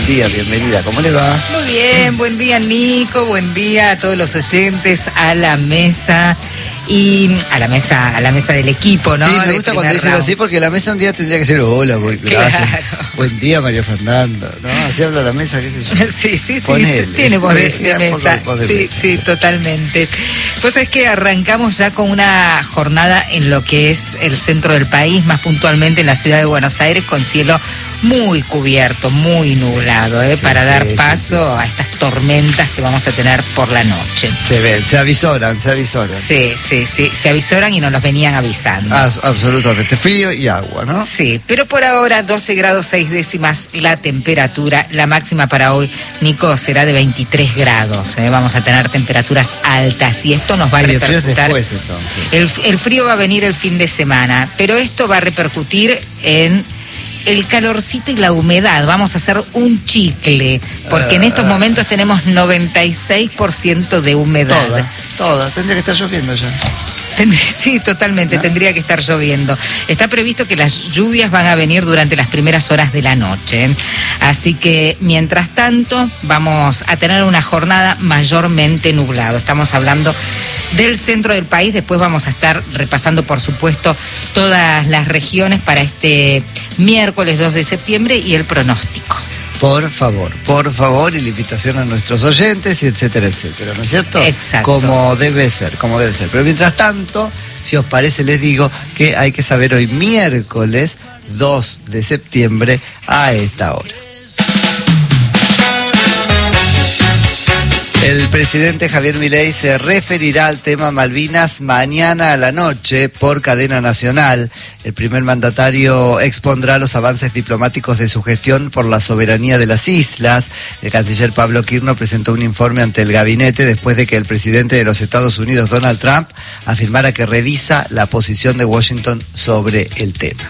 buen día, bienvenida, ¿cómo le va? Muy bien, buen día Nico, buen día a todos los oyentes, a la mesa y a la mesa del equipo, ¿no? Sí, me gusta cuando dicen así porque la mesa un día tendría que ser hola, gracias. Claro. Buen día Mario Fernando, ¿no? Así habla la mesa, qué sé yo. Sí, Ponele, tiene voz de mesa. Sí, totalmente. Pues es que arrancamos ya con una jornada en lo que es el centro del país, más puntualmente en la ciudad de Buenos Aires, con cielo muy cubierto, muy nublado, para dar paso a estas tormentas que vamos a tener por la noche. Se avisoran. Sí, se avisoran y nos los venían avisando. Absolutamente, frío y agua, ¿no? Sí, pero por ahora 12 grados 6 décimas la temperatura, la máxima para hoy, Nico, será de 23 grados, vamos a tener temperaturas altas y esto nos va a repercutir. El frío es después, entonces. El frío va a venir el fin de semana, pero esto va a repercutir en el calorcito y la humedad. Vamos a hacer un chicle, porque en estos momentos tenemos 96% de humedad. Toda. Tendría que estar lloviendo ya. Sí, totalmente, ¿no? Tendría que estar lloviendo. Está previsto que las lluvias van a venir durante las primeras horas de la noche. Así que, mientras tanto, vamos a tener una jornada mayormente nublada. Estamos hablando del centro del país. Después vamos a estar repasando, por supuesto, todas las regiones para este miércoles 2 de septiembre y el pronóstico. Por favor, y la invitación a nuestros oyentes, y etcétera, ¿no es cierto? Exacto. Como debe ser. Pero mientras tanto, si os parece, les digo que hay que saber hoy, miércoles 2 de septiembre, a esta hora. El presidente Javier Milei se referirá al tema Malvinas mañana a la noche por cadena nacional. El primer mandatario expondrá los avances diplomáticos de su gestión por la soberanía de las islas. El canciller Pablo Quirno presentó un informe ante el gabinete después de que el presidente de los Estados Unidos, Donald Trump, afirmara que revisa la posición de Washington sobre el tema.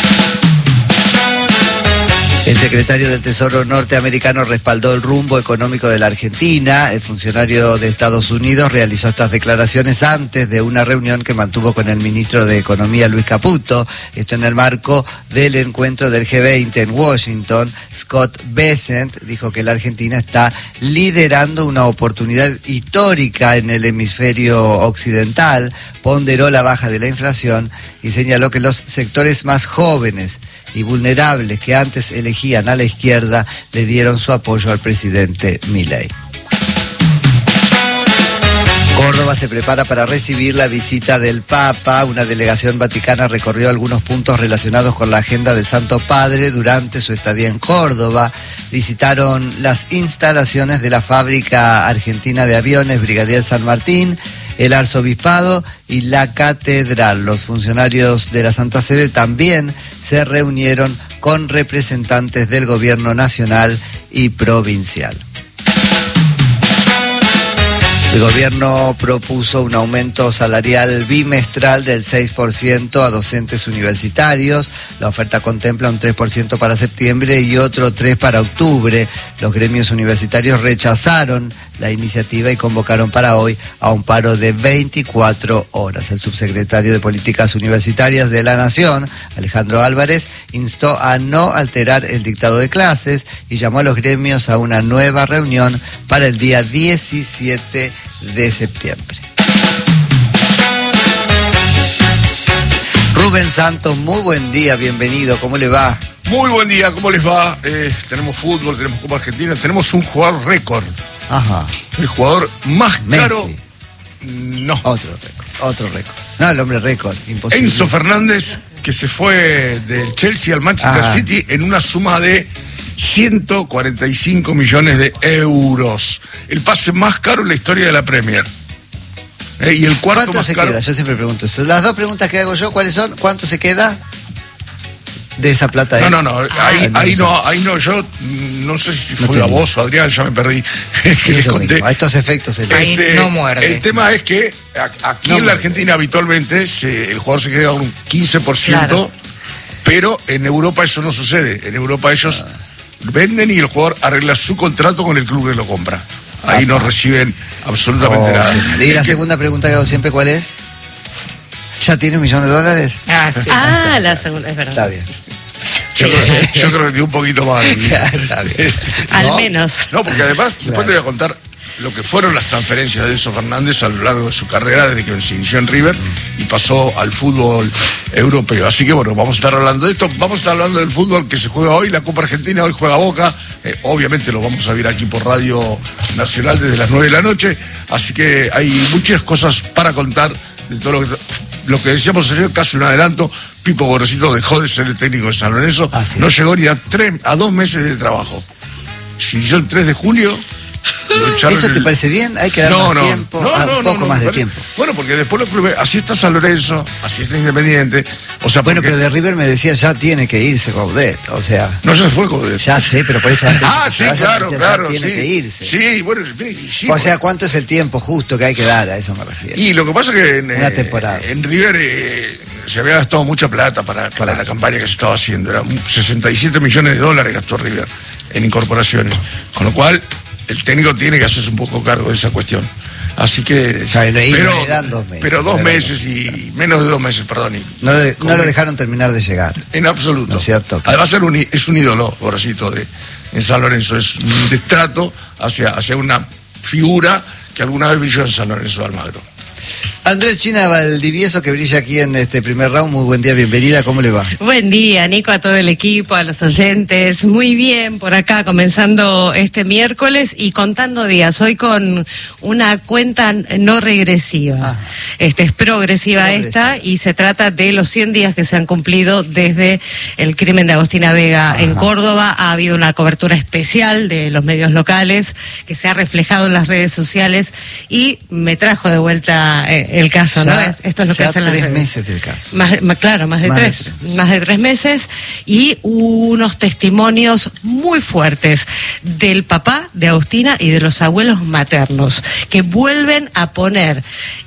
El secretario del Tesoro norteamericano respaldó el rumbo económico de la Argentina. El funcionario de Estados Unidos realizó estas declaraciones antes de una reunión que mantuvo con el ministro de Economía, Luis Caputo. Esto en el marco del encuentro del G20 en Washington. Scott Bessent dijo que la Argentina está liderando una oportunidad histórica en el hemisferio occidental. Ponderó la baja de la inflación y señaló que los sectores más jóvenes y vulnerables que antes elegían a la izquierda le dieron su apoyo al presidente Milei. Córdoba se prepara para recibir la visita del Papa. Una delegación vaticana recorrió algunos puntos relacionados con la agenda del Santo Padre durante su estadía en Córdoba. Visitaron las instalaciones de la fábrica argentina de aviones Brigadier San Martín, el arzobispado y la catedral. Los funcionarios de la Santa Sede también se reunieron con representantes del gobierno nacional y provincial. El gobierno propuso un aumento salarial bimestral del 6% a docentes universitarios. La oferta contempla un 3% para septiembre y otro 3% para octubre. Los gremios universitarios rechazaron la iniciativa y convocaron para hoy a un paro de 24 horas. El subsecretario de Políticas Universitarias de la Nación, Alejandro Álvarez, instó a no alterar el dictado de clases y llamó a los gremios a una nueva reunión para el día 17 de septiembre. Rubén Santos, muy buen día, bienvenido, ¿cómo le va? Muy buen día, ¿cómo les va? Tenemos fútbol, tenemos Copa Argentina, tenemos un jugador récord. Ajá. El jugador más Messi. caro. No. Otro récord. No, el hombre récord, imposible. Enzo Fernández, que se fue del Chelsea al Manchester City en una suma de 145 millones de euros. El pase más caro en la historia de la Premier. Y el cuarto ¿Cuánto más se caro. queda? Yo siempre pregunto eso. Las dos preguntas que hago yo, ¿cuáles son? ¿Cuánto se queda de esa plata? No, ahí no, yo no sé si fue a vos o Adrián, ya me perdí. Que les conté. A estos efectos Ahí no muerde. El tema es que aquí en la Argentina habitualmente el jugador se queda con un 15%, claro. Pero en Europa eso no sucede. En Europa ellos venden y el jugador arregla su contrato con el club que lo compra. Ahí no reciben absolutamente nada. Y la segunda pregunta que hago siempre, ¿cuál es? ¿Ya tiene $1 millón? Sí. La segunda, es verdad. Está bien. Yo creo que tiene un poquito más. Al menos. No, porque además, después te voy a contar lo que fueron las transferencias de Enzo Fernández a lo largo de su carrera, desde que se inició en River y pasó al fútbol europeo. Así que bueno, vamos a estar hablando de esto, vamos a estar hablando del fútbol que se juega hoy, la Copa Argentina, hoy juega Boca, obviamente lo vamos a ver aquí por Radio Nacional desde las 9 de la noche, así que hay muchas cosas para contar de todo lo que decíamos ayer, casi un adelanto. Pipo Gorosito dejó de ser el técnico de San Lorenzo, no llegó ni a 2 meses de trabajo. Se inició el 3 de julio. ¿Eso te parece bien? Hay que dar más tiempo, un poco más de tiempo. Bueno, porque después los clubes, así está San Lorenzo, así está Independiente. O sea, bueno, pero de River me decía, ya tiene que irse Coudet, o sea... No se fue Coudet. Ya sé, pero por eso... Sí, claro, tiene que irse. Sí, bueno, sí. O sea, ¿cuánto es el tiempo justo que hay que dar? A eso me refiero. Y lo que pasa es que una temporada. En River se había gastado mucha plata para la campaña que se estaba haciendo. Era $67 millones gastó River en incorporaciones. Con lo cual... el técnico tiene que hacerse un poco cargo de esa cuestión. Así que... pero 2 meses y... menos de 2 meses, perdón. No lo dejaron terminar de llegar. En absoluto. ¿No es cierto? Además es un ídolo, Gorosito, en San Lorenzo. Es un destrato hacia una figura que alguna vez brilló en San Lorenzo de Almagro. Andrés China Valdivieso, que brilla aquí en este primer round, muy buen día, bienvenida, ¿cómo le va? Buen día, Nico, a todo el equipo, a los oyentes, muy bien por acá, comenzando este miércoles y contando días, hoy con una cuenta no regresiva, es progresiva esta, y se trata de los 100 días que se han cumplido desde el crimen de Agostina Vega en Córdoba. Ha habido una cobertura especial de los medios locales que se ha reflejado en las redes sociales y me trajo de vuelta el caso, ¿no? Esto es lo que hacen las redes. 3 meses del caso. Más de 3 meses, y unos testimonios muy fuertes del papá de Agostina y de los abuelos maternos, que vuelven a poner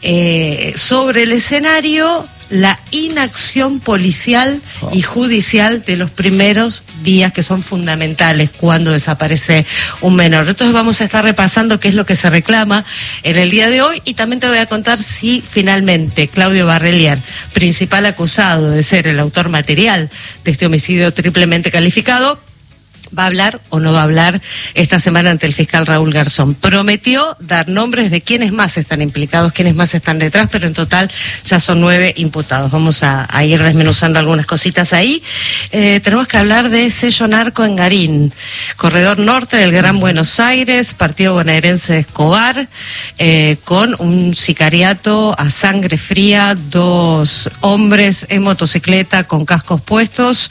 sobre el escenario la inacción policial y judicial de los primeros días, que son fundamentales cuando desaparece un menor. Entonces vamos a estar repasando qué es lo que se reclama en el día de hoy, y también te voy a contar si finalmente Claudio Barrelier, principal acusado de ser el autor material de este homicidio triplemente calificado, va a hablar o no va a hablar esta semana ante el fiscal Raúl Garzón. Prometió dar nombres de quiénes más están implicados, quiénes más están detrás, pero en total ya son 9 imputados. Vamos a ir desmenuzando algunas cositas ahí. Tenemos que hablar de sello narco en Garín, corredor norte del Gran Buenos Aires, partido bonaerense de Escobar, con un sicariato a sangre fría, 2 hombres en motocicleta con cascos puestos,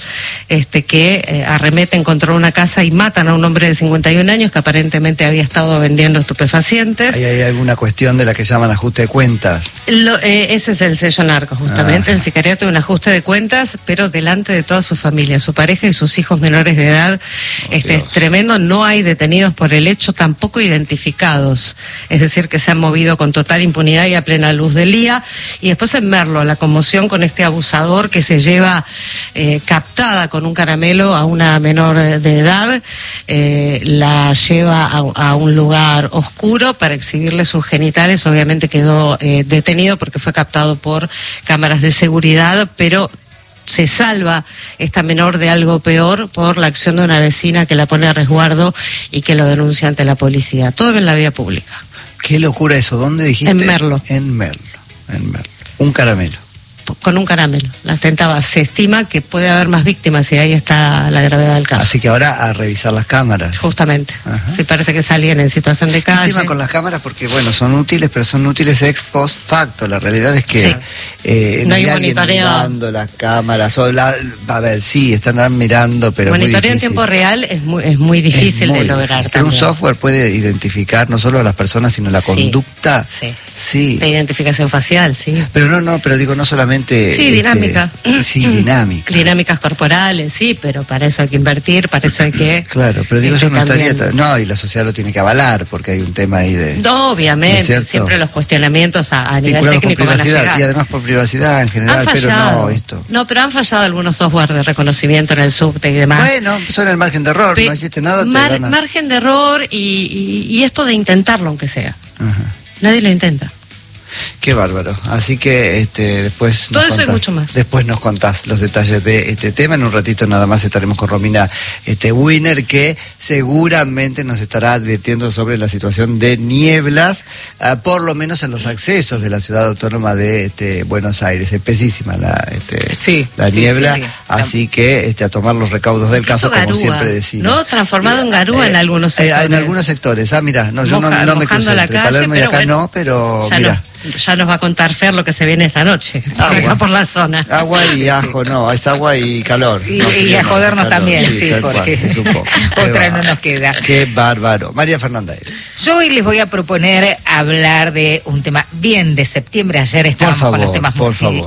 que arremeten contra una casa y matan a un hombre de 51 años que aparentemente había estado vendiendo estupefacientes. ¿Hay alguna cuestión de la que llaman ajuste de cuentas? Ese es el sello narco, justamente, el sicariato de un ajuste de cuentas, pero delante de toda su familia, su pareja y sus hijos menores de edad. Es tremendo, no hay detenidos por el hecho, tampoco identificados, es decir, que se han movido con total impunidad y a plena luz del día. Y después en Merlo, la conmoción con este abusador que se lleva captada con un caramelo a una menor de edad, la lleva a un lugar oscuro para exhibirle sus genitales. Obviamente quedó detenido porque fue captado por cámaras de seguridad, pero se salva esta menor de algo peor por la acción de una vecina que la pone a resguardo y que lo denuncia ante la policía. Todo en la vía pública. Qué locura eso. ¿Dónde dijiste? En Merlo. En Merlo. Un caramelo. Con un caramelo. La tentaba. Se estima que puede haber más víctimas y ahí está la gravedad del caso. Así que ahora a revisar las cámaras. Justamente. Sí, parece que es alguien en situación de calle. Lástima con las cámaras porque, bueno, son útiles, pero son útiles ex post facto. La realidad es que no hay monitoreo. Mirando las cámaras. A ver, sí, están mirando, pero monitoreo en tiempo real es muy difícil de lograr. Pero un software puede identificar no solo a las personas, sino la conducta. Sí. De identificación facial, sí. Pero pero digo, no solamente... dinámica. Dinámica. Dinámicas corporales, sí, pero para eso hay que invertir, para eso hay que... Claro, pero digo, eso no estaría... No, y la sociedad lo tiene que avalar, porque hay un tema ahí de... No, obviamente, ¿no siempre los cuestionamientos a nivel técnico van a llegar. Y además por privacidad en general, pero no esto. No, pero han fallado algunos software de reconocimiento en el subte y demás. Bueno, son el margen de error, no hiciste nada, margen de error y esto de intentarlo, aunque sea. Nadie lo intenta. Qué bárbaro. Así que después todo eso y mucho más. Después nos contás los detalles de este tema. En un ratito nada más estaremos con Romina Wiener, que seguramente nos estará advirtiendo sobre la situación de nieblas, por lo menos en los accesos de la ciudad autónoma de Buenos Aires. Espesísima la niebla, sí. Así que a tomar los recaudos del caso, como siempre decimos. ¿No? Transformado en garúa en algunos sectores. En algunos sectores. Mira, yo no me crucé entre Palermo y acá, bueno, no, pero mira. Ya nos va a contar Fer lo que se viene esta noche. Acá por la zona. Agua y ajo, no, es agua y calor. Y a jodernos también, sí, porque otra no nos queda. Qué bárbaro. María Fernanda Eres. Yo hoy les voy a proponer hablar de un tema bien de septiembre. Ayer estábamos con los temas musicales.